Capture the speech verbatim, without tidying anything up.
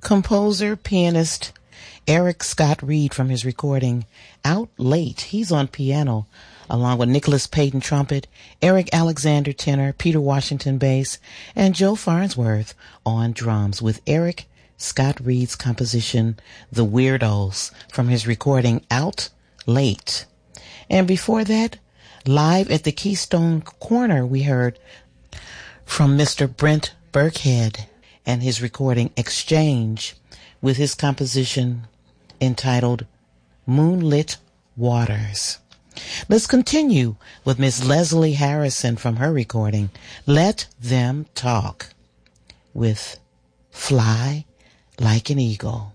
Composer, pianist Eric Scott Reed from his recording Out Late. He's on piano, along with Nicholas Payton trumpet, Eric Alexander tenor, Peter Washington bass, and Joe Farnsworth on drums, with Eric Scott Reed's composition The Weirdos from his recording Out Late. And before that, live at the Keystone Corner, we heard from Mister Brent Burkhead and his recording Exchange, with his composition entitled Moonlit Waters. Let's continue with Miss Leslie Harrison from her recording Let Them Talk, with Fly Like an Eagle.